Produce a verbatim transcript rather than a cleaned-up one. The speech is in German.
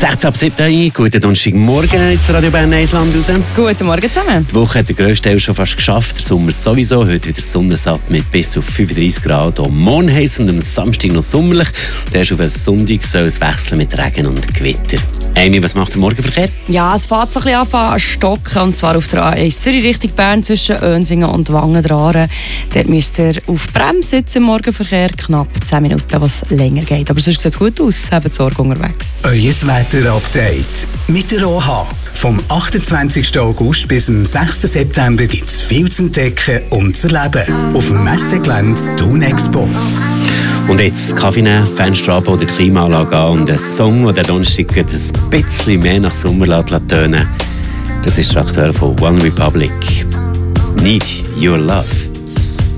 sechzehn ab sieben, guten Donnerstagmorgen ins Radio Bern Eisland raus. Guten Morgen zusammen. Die Woche hat der grösste Teil schon fast geschafft. Der Sommer sowieso. Heute wieder sonnensatt mit bis zu fünfunddreissig Grad. Auch morgen heiß und am Samstag noch sommerlich. Und erst auf einen Sonntag soll es wechseln mit Regen und Gewitter. Amy, was macht der Morgenverkehr? Ja, es fängt so ein bisschen an zu stocken. Und zwar auf der A eins Zürich Richtung Bern zwischen Önsingen und Wangen-Draren. Dort müsst ihr auf Bremse sitzen im Morgenverkehr. Knapp zehn Minuten, was länger geht. Aber sonst sieht es gut aus. Eben Sorge unterwegs. Euer Wetter-Update mit der O H. Vom achtundzwanzigsten August bis zum sechsten September gibt es viel zu entdecken und zu erleben. Auf dem Messegelände Thun Expo. Und jetzt Kaffee nehmen, Fenster ab oder Klimaanlage an und ein Song, der Donnerstag ein bisschen mehr nach Sommer lässt tönen. Das ist aktuell von One Republic. Need Your Love.